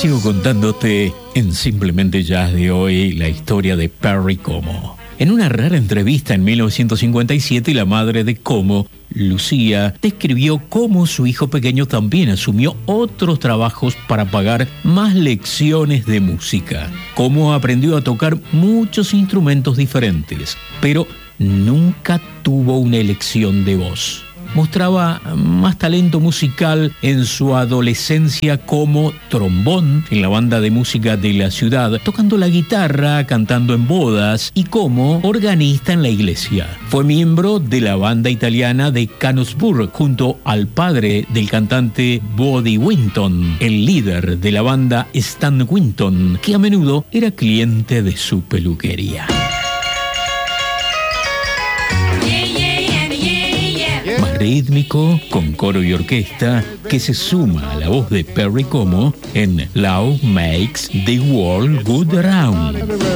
Sigo contándote en Simplemente Jazz de hoy la historia de Perry Como. En una rara entrevista en 1957, la madre de Como, Lucía, describió cómo su hijo pequeño también asumió otros trabajos para pagar más lecciones de música. Como aprendió a tocar muchos instrumentos diferentes, pero nunca tuvo una elección de voz. Mostraba más talento musical en su adolescencia como trombón en la banda de música de la ciudad, tocando la guitarra, cantando en bodas y como organista en la iglesia. Fue miembro de la banda italiana de Canonsburg junto al padre del cantante Buddy Winton, el líder de la banda Stan Winton, que a menudo era cliente de su peluquería. Más rítmico, con coro y orquesta, que se suma a la voz de Perry Como en Love Makes the World Go Round.